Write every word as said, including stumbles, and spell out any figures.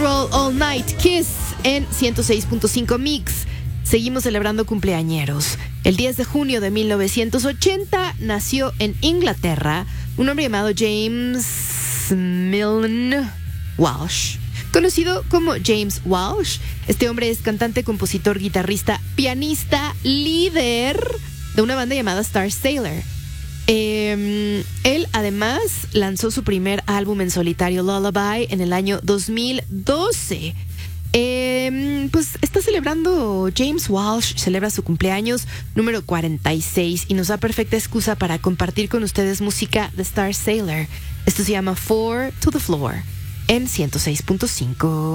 Roll All Night, Kiss en ciento seis punto cinco Mix. Seguimos celebrando cumpleañeros. El diez de junio de mil novecientos ochenta nació en Inglaterra un hombre llamado James Milne Walsh, conocido como James Walsh. Este hombre es cantante, compositor, guitarrista, pianista, líder de una banda llamada Star Sailor. Eh, él además lanzó su primer álbum en solitario, Lullaby, en el año dos mil doce. Eh, pues está celebrando James Walsh, celebra su cumpleaños número cuarenta y seis y nos da perfecta excusa para compartir con ustedes música de Star Sailor. Esto se llama Four to the Floor en ciento seis punto cinco.